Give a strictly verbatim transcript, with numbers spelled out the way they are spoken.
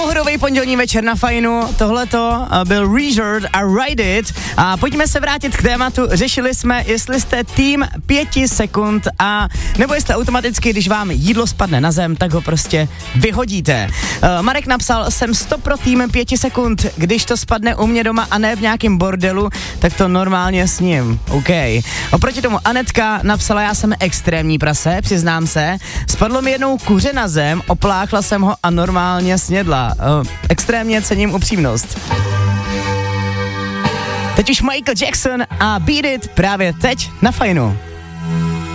Pohodový pondělní večer na Fajnu, tohleto byl Resort a Ride It a pojďme se vrátit k tématu, řešili jsme, jestli jste tým pěti sekund a nebo jestli automaticky, když vám jídlo spadne na zem, tak ho prostě vyhodíte. Uh, Marek napsal, jsem sto pro tým pěti sekund, když to spadne u mě doma a ne v nějakém bordelu, tak to normálně sním, OK. Oproti tomu Anetka napsala, já jsem extrémní prase, přiznám se, spadlo mi jednou kuře na zem, opláchla jsem ho a normálně snědla. Uh, extrémně cením upřímnost. Teď už Michael Jackson a Beat It právě teď na Fajnu.